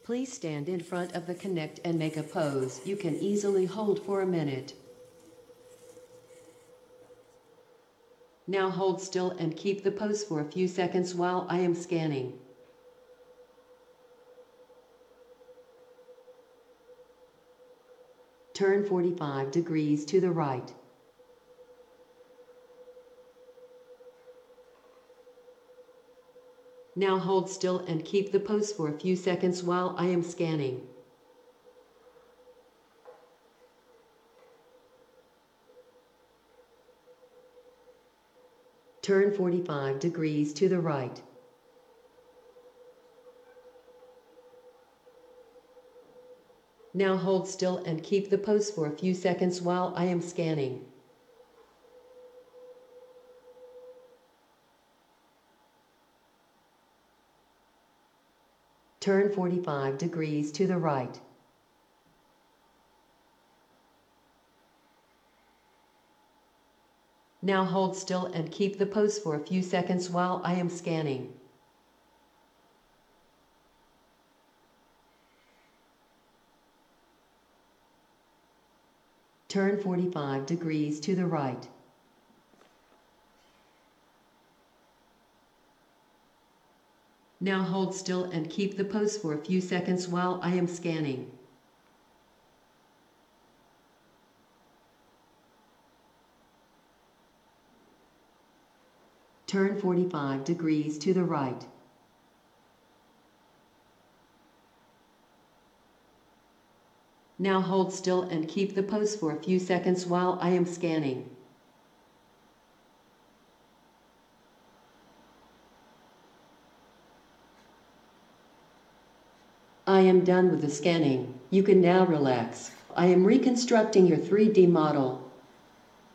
Please stand in front of the Kinect and make a pose you can easily hold for a minute. Now hold still and keep the pose for a few seconds while I am scanning. Turn 45 degrees to the right. Now hold still and keep the pose for a few seconds while I am scanning. Turn 45 degrees to the right. Now hold still and keep the pose for a few seconds while I am scanning. Turn 45 degrees to the right. Now hold still and keep the pose for a few seconds while I am scanning. Turn 45 degrees to the right. Now hold still and keep the pose for a few seconds while I am scanning. Turn 45 degrees to the right. Now hold still and keep the pose for a few seconds while I am scanning. I am done with the scanning. You can now relax. I am reconstructing your 3D model.